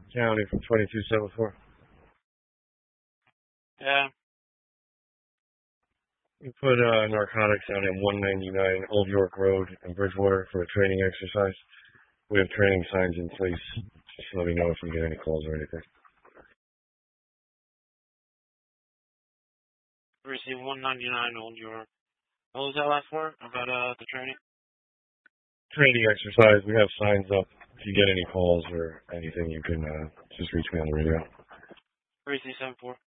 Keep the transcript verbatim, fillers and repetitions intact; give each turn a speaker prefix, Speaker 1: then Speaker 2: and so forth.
Speaker 1: County from twenty-two seventy-four.
Speaker 2: Yeah.
Speaker 1: We put uh, narcotics down at one ninety-nine Old York Road in Bridgewater for a training exercise. We have training signs in place. Just let me know if you get any calls or anything.
Speaker 2: Receive one ninety-nine Old York. What was that last for? About uh the training?
Speaker 1: Training exercise. We have signs up. If you get any calls or anything, you can uh, just reach me on the radio.
Speaker 2: three three seven four.